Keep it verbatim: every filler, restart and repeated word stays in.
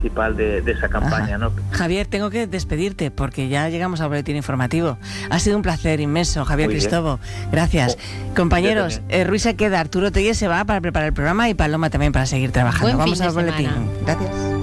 principal de, de esa campaña, ¿no? Javier, tengo que despedirte porque ya llegamos al boletín informativo. Ha sido un placer inmenso, Javier Muy Cristobo. Gracias. Oh, compañeros, eh, Ruiz se queda, Arturo Tellez se va para preparar el programa y Paloma también para seguir trabajando. Buen Vamos fin de al boletín. semana. Gracias.